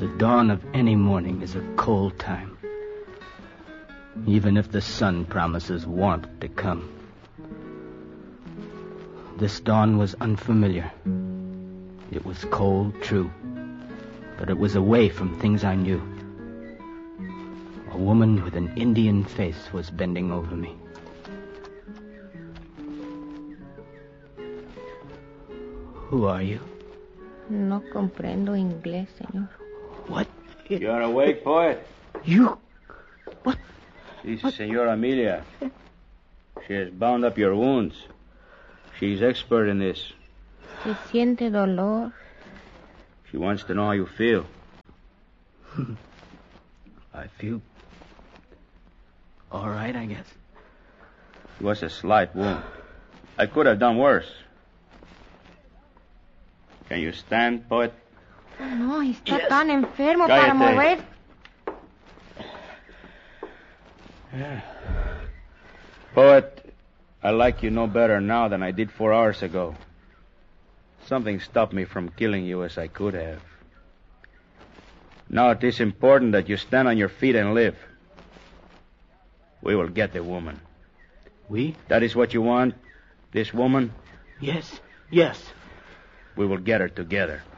The dawn of any morning is a cold time, even if the sun promises warmth to come. This dawn was unfamiliar. It was cold, true, but it was away from things I knew. A woman with an Indian face was bending over me. Who are you? No comprendo inglés, señor. What? You're awake, poet? You? What? This is Senora Amelia. She has bound up your wounds. She's expert in this. Se siente dolor. She wants to know how you feel. I feel all right, I guess. It was a slight wound. I could have done worse. Can you stand, poet? No, está tan enfermo Cállate. para mover. Poet, I like you no better now than I did 4 hours ago. Something stopped me from killing you as I could have. Now it is important that you stand on your feet and live. We will get the woman. We? That is what you want? This woman? Yes, yes. We will get her together.